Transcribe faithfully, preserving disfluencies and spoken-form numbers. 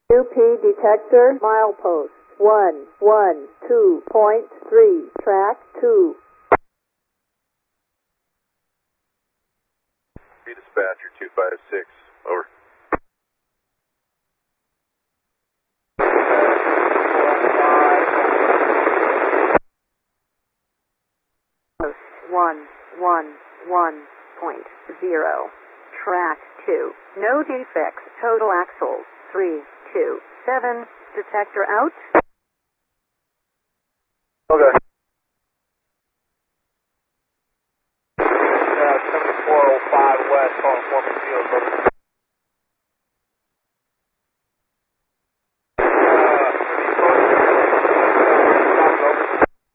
U P detector, milepost one one two point three, track two. Be dispatcher two five six, over. One one one point zero, track two. No defects. Total axles three two seven. Detector out. Okay. Uh, seventy-four oh five west, calling Foreman Field.